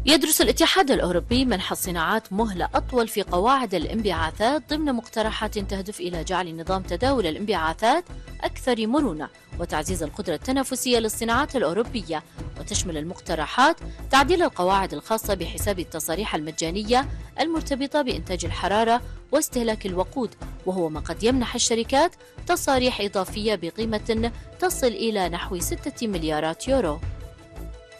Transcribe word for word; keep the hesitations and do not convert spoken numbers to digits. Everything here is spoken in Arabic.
يدرس الاتحاد الأوروبي منح الصناعات مهلة أطول في قواعد الانبعاثات ضمن مقترحات تهدف إلى جعل نظام تداول الانبعاثات أكثر مرونة وتعزيز القدرة التنافسية للصناعات الأوروبية. وتشمل المقترحات تعديل القواعد الخاصة بحساب التصاريح المجانية المرتبطة بإنتاج الحرارة واستهلاك الوقود، وهو ما قد يمنح الشركات تصاريح إضافية بقيمة تصل إلى نحو ستة مليارات يورو.